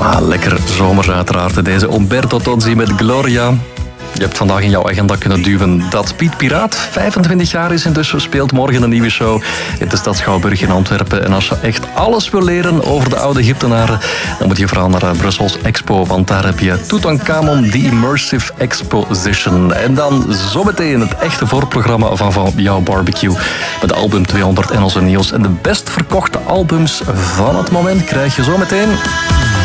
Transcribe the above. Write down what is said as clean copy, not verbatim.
Lekker zomer uiteraard. Deze Umberto Tozzi met Gloria. Je hebt vandaag in jouw agenda kunnen duwen dat Piet Piraat 25 jaar is intussen, speelt morgen een nieuwe show in de stad Schouwburg in Antwerpen. En als je echt alles wil leren over de oude Egyptenaren, dan moet je vooral naar Brussels Expo, want daar heb je Tutankhamon, The Immersive Exposition. En dan zometeen het echte voorprogramma van jouw barbecue met de album 200 en onze nieuws. En de best verkochte albums van het moment krijg je zometeen.